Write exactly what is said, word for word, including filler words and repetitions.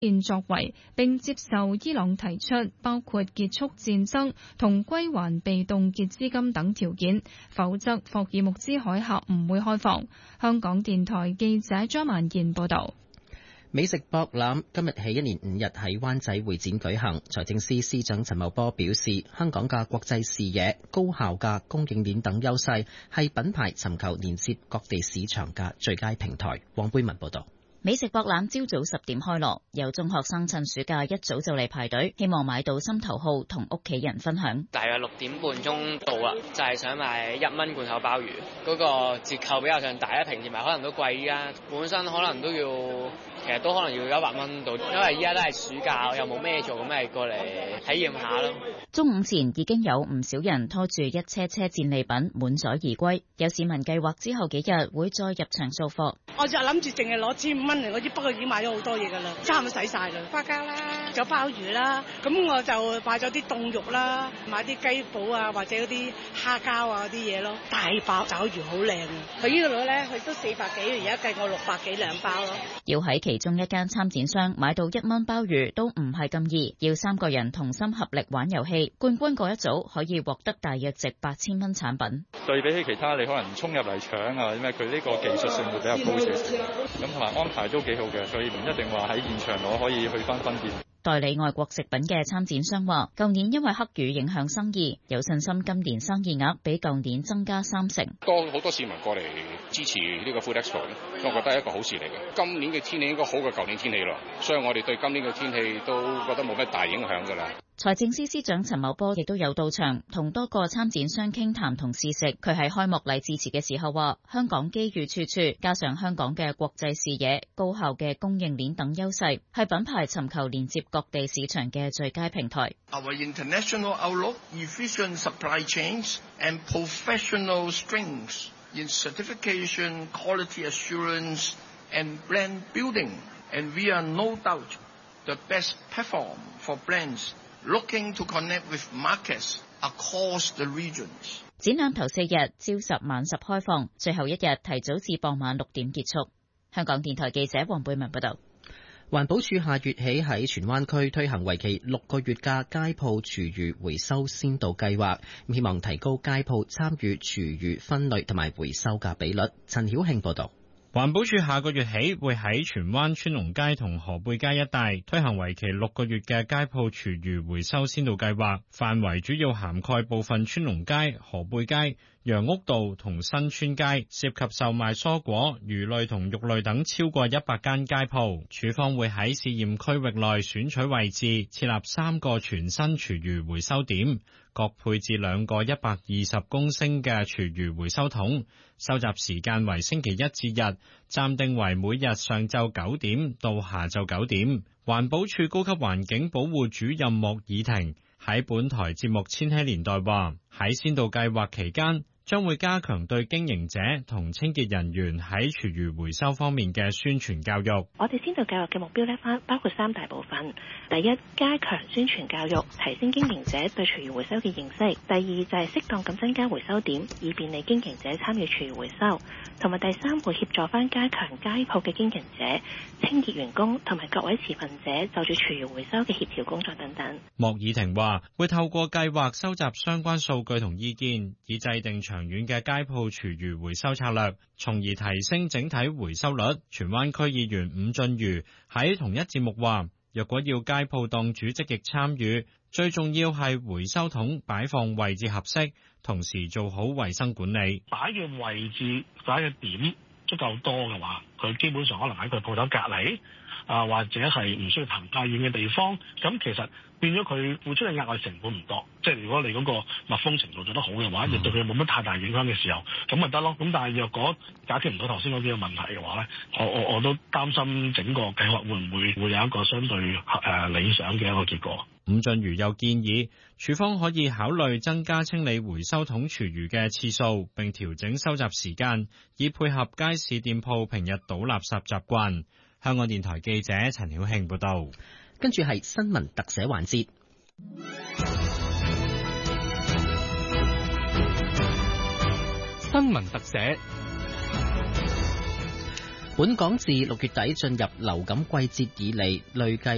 現作為，並接受伊朗提出包括結束戰爭同歸還被凍結資金等條件，否則霍爾木茲海峽唔會開放。香港電台記者張曼燕報道。 美食博覽今日起一連五日喺灣仔會展舉行。財政司司長陳茂波表示，香港嘅國際視野、高效嘅供應鏈等優勢，係品牌尋求連接各地市場嘅最佳平台。黃貝文報道。 美食博覽朝早十點開鑼，有中學生趁暑假一早就嚟排隊，希望買到心頭好同屋企人分享。 大約六點半鐘到啦，就係想買一蚊罐頭鮑魚，嗰個折扣比較上大，平時買可能都貴，依家本身可能都要，其實都可能要一百蚊到，因為依家都係暑假，又冇咩做，咁咪過嚟體驗下咯。 中午前已經有唔少人拖住一車車戰利品滿載而歸，有市民計劃之後幾日會再入場掃貨。 我就諗住淨係攞千五蚊嚟嗰啲，不過已經買咗好多嘢㗎啦，差唔多使晒啦。花膠啦，有鮑魚啦，咁我就買咗啲凍肉啦，買啲雞脯啊，或者嗰啲蝦膠啊嗰啲嘢咯。大包爪魚好靚啊！佢呢度咧，佢都四百幾，而家計我六百幾兩包咯。 要喺其中一間參展商買到一蚊鮑魚都唔係咁易，要三個人同心合力玩遊戲，冠軍嗰一組可以獲得大約值八千蚊產品。 對比起其他，你可能衝入嚟搶啊，因為佢呢個技術性會比較高少少，咁同埋安排都幾好嘅，所以唔一定話喺現場攞可以去翻分店。 代理外國食品嘅參展商話，舊年因為黑雨影響生意，有信心今年生意額比舊年增加三成。 多好多市民過嚟支持呢個 Food Expo， 我覺得係一個好事嚟嘅。今年嘅天氣應該好過舊年天氣咯，所以我哋對今年嘅天氣都覺得冇乜大影響㗎啦。 財政司司長陳茂波亦都有到場，同多個參展商傾談同試食。佢喺開幕禮致辭嘅時候話，香港機遇處處，加上香港嘅國際視野、高效嘅供應鏈等優勢，係品牌尋求連接各地市場嘅最佳平台。 Our international outlook, efficient supply chains, and professional strengths in certification, quality assurance, and brand building, and we are no doubt the best platform for brands.Looking to connect with markets across the regions. 展覽頭四日，朝十晚十開放，最後一日提早至傍晚六點結束。香港電台記者黃貝文報道。 環保署下月起喺荃灣區推行為期六個月嘅街鋪廚餘回收先導計劃，希望提高街鋪參與廚餘分類同埋回收嘅比率。陳曉慶報道。 環保署下個月起會喺荃灣川龍街同河背街一帶推行為期六個月嘅街鋪廚餘回收先導計劃，範圍主要涵蓋部分川龍街、河背街、楊屋道同新村街，涉及售賣蔬果、魚類同肉類等超過一百間街鋪。署方會喺試驗區域內選取位置，設立三個全新廚餘回收點，各配置兩個一百二十公升嘅廚餘回收桶，收集時間為星期一至日，暫定為每日上晝九點到下晝九點。環保署高級環境保護主任莫爾婷喺本台節目《千禧年代》話，喺先導計劃期間，將會加強對經營者同清潔人員喺廚餘回收方面嘅宣傳教育。 我哋先導計劃嘅目標咧，包括三大部分。第一，加強宣傳教育，提升經營者對廚餘回收嘅認識；第二就係適當咁增加回收點，以便利經營者參與廚餘回收；同埋第三，會協助翻加強街鋪嘅經營者、清潔員工同埋各位持份者就住廚餘回收嘅協調工作等等。 莫爾婷話，會透過計劃收集相關數據同意見，以制定長遠嘅街鋪廚餘回收策略，從而提升整體回收率。荃灣區議員伍俊瑜喺同一節目話，若果要街鋪檔主積極參與，最重要係回收桶擺放位置合適，同時做好衛生管理。 擺嘅位置擺嘅點足夠多嘅話，佢基本上可能喺佢鋪頭隔離啊，或者係唔需要行太遠嘅地方，咁其實變咗佢付出嘅額外成本唔多。即係如果你嗰個密封程度做得好嘅話，亦、嗯、對佢冇乜太大影響嘅時候，咁咪得咯。咁但係若果解決唔到頭先嗰啲嘅問題嘅話咧，我我我都擔心整個計劃會唔會會有一個相對誒、呃、理想嘅一個結果。 伍俊瑜又建議，署方可以考慮增加清理回收桶廚餘嘅次數，並調整收集時間，以配合街市店鋪平日倒垃圾習慣。香港電台記者陳曉慶報道。 跟住係新聞特寫環節。 新聞特寫。 本港自六月底進入流感季節以嚟，累計